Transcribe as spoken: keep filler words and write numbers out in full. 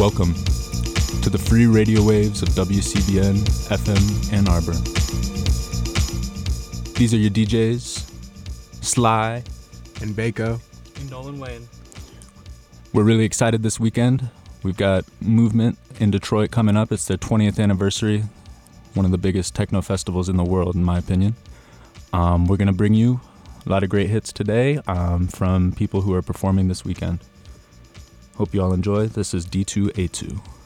Welcome to the free radio waves of W C B N F M Ann Arbor. These are your D Js, Sly and Bako and Dolan Wayne. We're really excited this weekend. We've got Movement in Detroit coming up. It's their twentieth anniversary, one of the biggest techno festivals in the world, in my opinion. Um, we're going to bring you a lot of great hits today um, from people who are performing this weekend. Hope you all enjoy. This is D two A two.